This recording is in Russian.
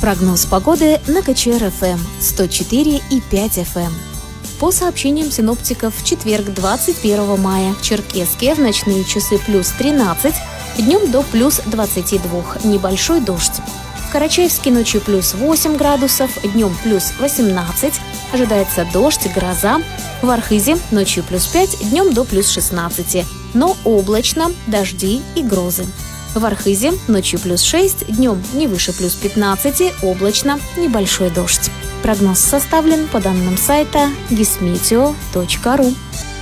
Прогноз погоды на КЧР-ФМ 104,5 FM. По сообщениям синоптиков, в четверг, 21 мая, в Черкесске в ночные часы плюс 13, днем до плюс 22, небольшой дождь. В Карачаевске ночью плюс 8 градусов, днем плюс 18, ожидается дождь, гроза. В Архизе ночью плюс 5, днем до плюс 16, но облачно, дожди и грозы. В Архизе ночью плюс 6, днем не выше плюс 15, облачно, небольшой дождь. Прогноз составлен по данным сайта gizmeteo.ru.